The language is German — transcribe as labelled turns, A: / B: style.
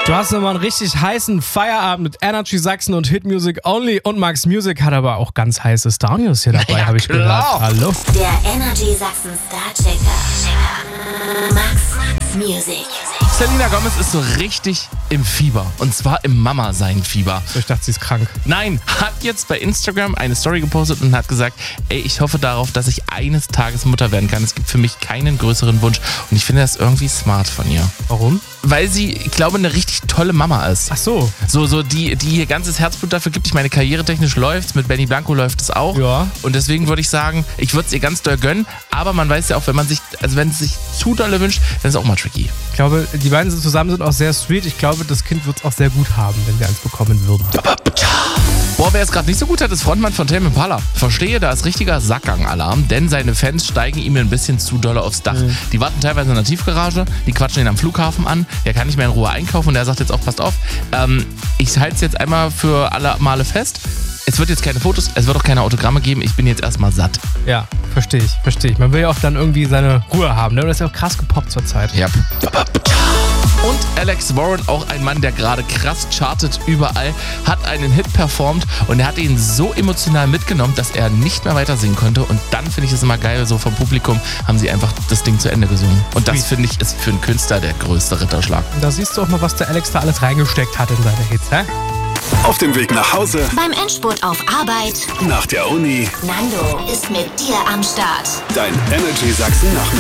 A: Du hast nochmal einen richtig heißen Feierabend mit Energy Sachsen und Hit Music Only. Und Max Music hat aber auch ganz heiße Star News hier dabei, habe ich gehört. Hallo.
B: Der Energy Sachsen Starchecker. Max Music.
C: Selena Gomez ist so richtig im Fieber. Und zwar im Mama-Sein-Fieber.
A: Ich dachte, sie ist krank.
C: Nein, hat jetzt bei Instagram eine Story gepostet und hat gesagt, ey, ich hoffe darauf, dass ich eines Tages Mutter werden kann. Es gibt für mich keinen größeren Wunsch. Und ich finde das irgendwie smart von ihr.
A: Warum?
C: Weil sie, ich glaube, eine richtig tolle Mama ist.
A: Ach so.
C: So die ihr ganzes Herzblut dafür gibt. Ich meine, karrieretechnisch läuft's. Mit Benny Blanco läuft es auch.
A: Ja.
C: Und deswegen würde ich sagen, ich würde es ihr ganz doll gönnen. Aber man weiß ja auch, wenn es sich zu dolle wünscht, dann ist es auch mal tricky.
A: Ich glaube, die beiden zusammen sind auch sehr sweet. Ich glaube, das Kind wird es auch sehr gut haben, wenn wir eins bekommen würden.
C: Boah, wer es gerade nicht so gut hat, ist Frontmann von Tame Impala. Verstehe, da ist richtiger Sackgang-Alarm, denn seine Fans steigen ihm ein bisschen zu doll aufs Dach. Die warten teilweise in der Tiefgarage, die quatschen ihn am Flughafen an, der kann nicht mehr in Ruhe einkaufen und er sagt jetzt auch, passt auf, ich halte es jetzt einmal für alle Male fest, es wird jetzt keine Fotos, es wird auch keine Autogramme geben, ich bin jetzt erstmal satt.
A: Ja, verstehe ich. Man will ja auch dann irgendwie seine Ruhe haben, ne? Und das ist ja auch krass gepoppt zur Zeit.
C: Ja. Und Alex Warren, auch ein Mann, der gerade krass chartet überall, hat einen Hit performt und er hat ihn so emotional mitgenommen, dass er nicht mehr weiter singen konnte. Und dann finde ich es immer geil, so vom Publikum haben sie einfach das Ding zu Ende gesungen. Und das, finde ich, ist für einen Künstler der größte Ritterschlag.
A: Und da siehst du auch mal, was der Alex da alles reingesteckt hat in seine Hits, hä?
D: Auf dem Weg nach Hause,
B: Beim Endspurt auf Arbeit.
D: nach der Uni,
B: Nando ist mit dir am Start.
D: dein Energy Sachsen Nachmittag.